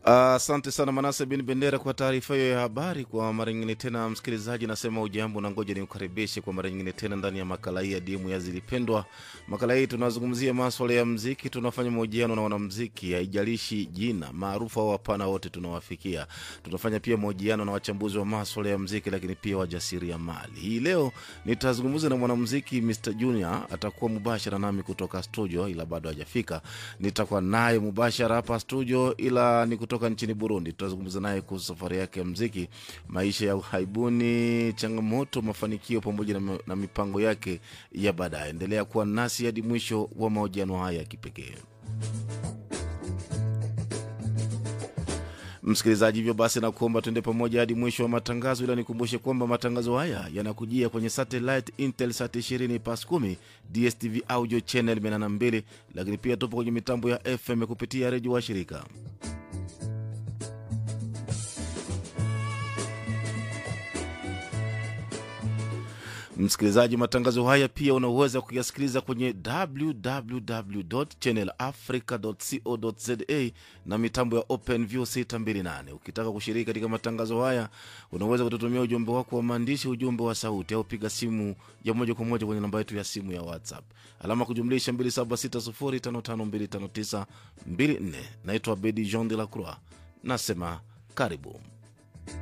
Asante sana Manase bin Bendera kwa taarifa hiyo ya habari. Kwa mara nyingine tena, msikilizaji, nasema ujambo na ngoja nikukaribishe kwa mara nyingine tena ndani ya makala hii ya Dimu ya Zilipendwa. Makala hii tunazungumzia masuala ya muziki, tunafanya mahojiano na wanamuziki, haijalishi jina maarufu au hapana, wote tunawafikia. Tunafanya pia mahojiano na wachambuzi wa masuala ya muziki, lakini pia wajasiriamali. Hii leo nitazungumza na mwanamuziki Mr Junior, atakuwa mubashara nami kutoka studio, ila bado hajafika. Nitakuwa naye mubashara hapa studio, ila ni kutoka nchini Burundi. Tutazungumza naye kuhusu safari yake ya muziki, maisha ya uhaibuni, changamoto, mafanikio pamoja na mipango yake ya baadaye. Endelea kuwa nasi hadi mwisho wa mahojiano haya ya kipekee. Msikilizaji, hivyo basi na kuomba tuende pamoja hadi mwisho wa matangazo, ila nikumbushe kwamba matangazo haya yanakujia kwenye satellite Intelsat 20+10, DSTV audio channel 102, lakini pia tupo kwenye mitambo ya FM kupitia redio wa shirika. Msikilizaji, matangazo haya pia unaweza kuyasikiliza kwenye www.channelafrica.co.za na mitambo ya OpenView 628. Ukitaka kushiriki katika matangazo haya, unaweza kututumia ujumbe wako wa maandishi, ujumbe wa sauti, au piga simu ya moja kwa moja kwenye namba yetu ya simu ya WhatsApp, alama kujumlisha 276055259254. Naitwa Bedi Jean de la Croix, nasema karibu.